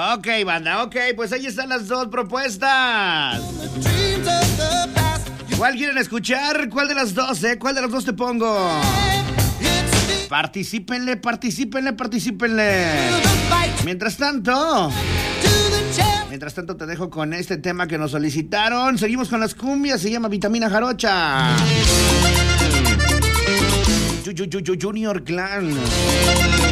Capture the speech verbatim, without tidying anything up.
Ok, banda, ok, pues ahí están las dos propuestas. ¿Cuál quieren escuchar? ¿Cuál de las dos, eh? ¿Cuál de las dos te pongo? Particípenle, particípenle, particípenle. Mientras tanto... Mientras tanto te dejo con este tema que nos solicitaron. Seguimos con las cumbias, se llama Vitamina Jarocha. Junior Clan.